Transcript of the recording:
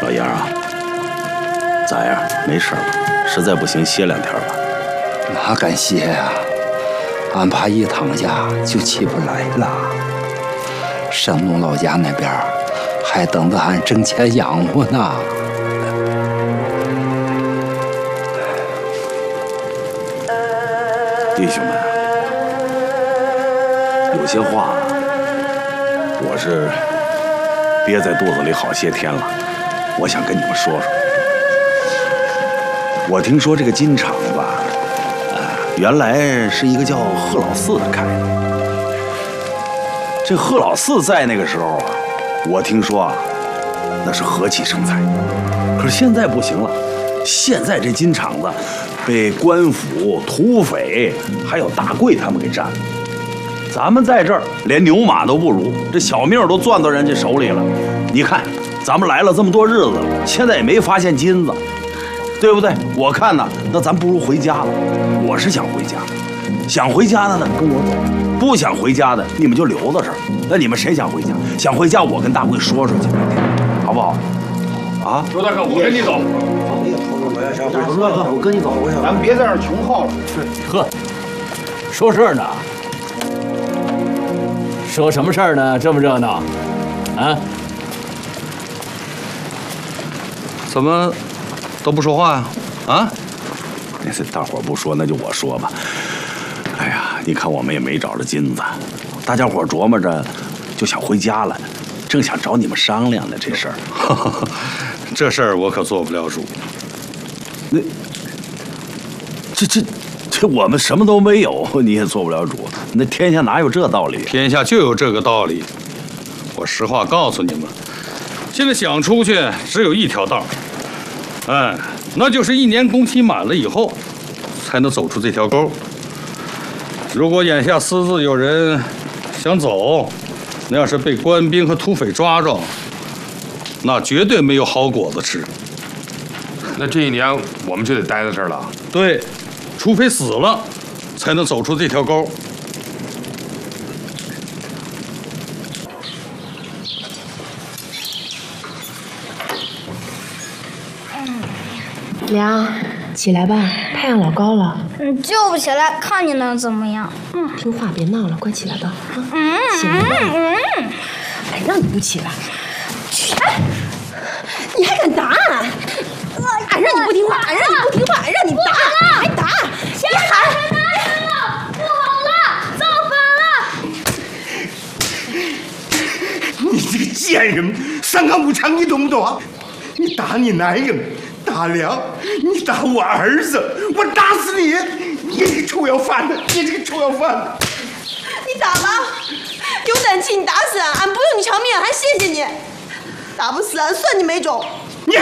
老杨啊，咋样？没事吧？实在不行歇2天吧。 哪敢歇呀？俺怕一躺下就起不来了。山东老家那边还等着俺挣钱养活呢。 弟兄们，有些话我是憋在肚子里好些天了，我想跟你们说说。我听说这个金厂子，原来是一个叫贺老四的开的。这贺老四在那个时候啊，我听说啊，那是和气生财。可是现在不行了，现在这金厂子被官府、土匪还有大贵他们给占了。咱们在这儿连牛马都不如，这小命都攥到人家手里了。你看，咱们来了这么多日子了，现在也没发现金子，对不对？我看呢，那咱不如回家了。我是想回家，想回家的呢跟我走，不想回家的你们就留到这儿。那你们谁想回家？想回家，我跟大贵说去，好不好？啊， 周大哥，我跟你走。 我跟你走， 咱们别在这儿穷耗了。 呵，说事儿呢？说什么事儿呢？这么热闹，啊？ 怎么都不说话呀？啊？ 那是大伙儿不说，那就我说吧。哎呀，你看我们也没找着金子，大家伙琢磨着就想回家了，正想找你们商量呢这事儿。 这事儿我可做不了主。 那这我们什么都没有，你也做不了主。那天下哪有这道理？ 天下就有这个道理。我实话告诉你们，现在想出去只有一条道，那就是1年工期满了以后，才能走出这条沟。如果眼下私自有人想走，那要是被官兵和土匪抓着，那绝对没有好果子吃。 那这1年我们就得待在这儿了。 对，除非死了，才能走出这条沟。 娘，起来吧，太阳老高了。 就不起来，看你能怎么样？ 听话，别闹了，快起来吧。起来吧。哎，让你不起来。去！你还敢打俺？俺让你不听话，俺让你不听话，俺让你打，还打！别喊！ 打人了，不好了，造反了！ 你这个贱人，三纲五常你懂不懂啊？你打你男人，大梁，你打我儿子，我打死你！你这个臭要饭的，你这个臭要饭的！ 你打吧，有胆气你打死俺，俺不用你偿命，还谢谢你。打不死俺，算你没种。